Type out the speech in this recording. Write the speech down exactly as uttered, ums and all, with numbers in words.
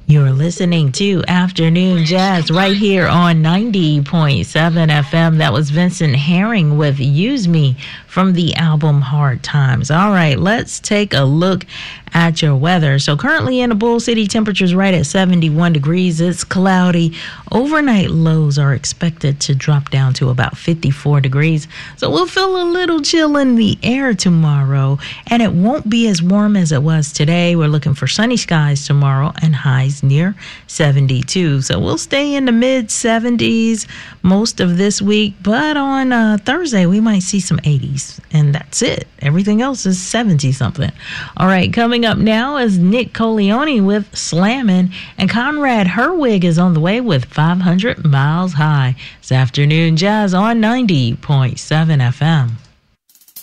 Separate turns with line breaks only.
You're listening to Afternoon Jazz right here on ninety point seven F M. That was Vincent Herring with Use Me from the album Hard Times. All right, let's take a look at your weather. So currently in the Bull City, temperatures right at seventy-one degrees. It's cloudy. Overnight lows are expected to drop down to about fifty-four degrees. So we'll feel a little chill in the air tomorrow, and it won't be as warm as it was today. We're looking for sunny skies tomorrow and highs near seventy-two. So we'll stay in the mid seventies most of this week, but on uh, Thursday we might see some eighties, and that's it. Everything else is seventy something. All right, coming up now is Nick Coleone with Slammin', and Conrad Herwig is on the way with five hundred miles High. It's Afternoon Jazz on ninety point seven F M.